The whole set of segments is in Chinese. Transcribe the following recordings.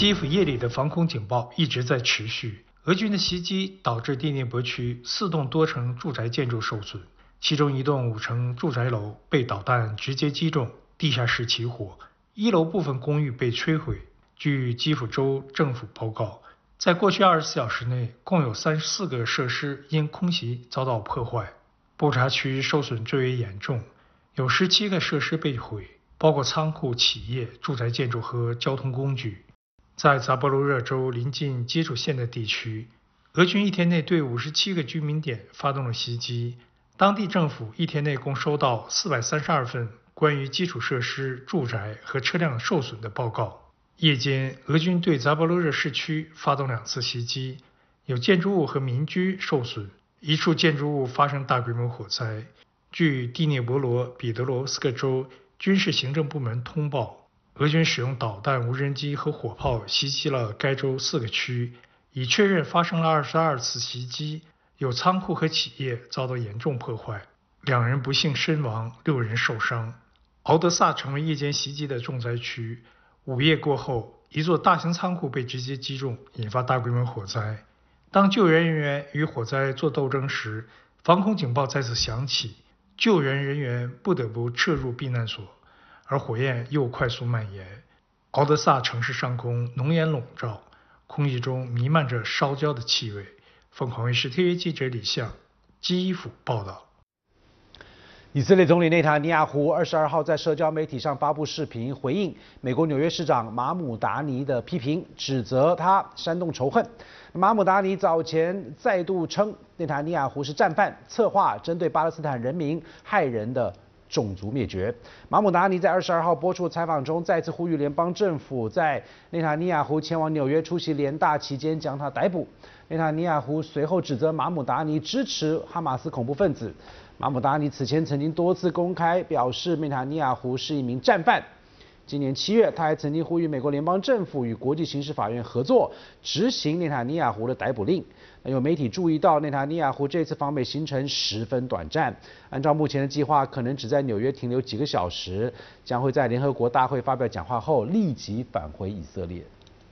基辅夜里的防空警报一直在持续。俄军的袭击导致第聂伯区4栋多层住宅建筑受损，其中1栋5层住宅楼被导弹直接击中，地下室起火，1楼部分公寓被摧毁。据基辅州政府报告，在过去24小时内，共有34个设施因空袭遭到破坏。布查区受损最为严重，有17个设施被毁，包括仓库、企业、住宅建筑和交通工具。在扎波罗热州临近接触线的地区，俄军一天内对57个居民点发动了袭击。当地政府一天内共收到432份关于基础设施、住宅和车辆受损的报告。夜间，俄军对扎波罗热市区发动2次袭击，有建筑物和民居受损，1处建筑物发生大规模火灾。据第聂伯罗彼得罗斯克州军事行政部门通报，俄军使用导弹、无人机和火炮袭击了该州4个区，已确认发生了22次袭击，有仓库和企业遭到严重破坏，2人不幸身亡，6人受伤。敖德萨成为夜间袭击的重灾区。午夜过后，一座大型仓库被直接击中，引发大规模火灾。当救援人员与火灾做斗争时，防空警报再次响起，救援人员不得不撤入避难所，而火焰又快速蔓延。敖德萨城市上空浓烟笼罩，空气中弥漫着烧焦的气味。凤凰卫视特约记者李相，基辅报道。 以色列总理内塔尼亚胡22号在社交媒体上发布视频，回应美国纽约市长马姆达尼的批评，指责他煽动仇恨。马姆达尼早前再度称内塔尼亚胡是战犯，策划针对巴勒斯坦人民害人的种族灭绝。马姆达尼在22号播出采访中再次呼吁联邦政府在内塔尼亚胡前往纽约出席联大期间将他逮捕。内塔尼亚胡随后指责马姆达尼支持哈马斯恐怖分子。马姆达尼此前曾经多次公开表示内塔尼亚胡是一名战犯。今年7月，他还曾经呼吁美国联邦政府与国际刑事法院合作，执行内塔尼亚胡的逮捕令。有媒体注意到，内塔尼亚胡这次访美行程十分短暂，按照目前的计划，可能只在纽约停留几个小时，将会在联合国大会发表讲话后立即返回以色列。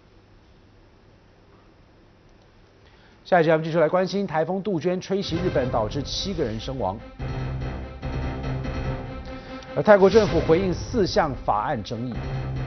下一节我们继续来关心台风杜鹃吹袭日本，导致7个人身亡。而泰国政府回应4项法案争议。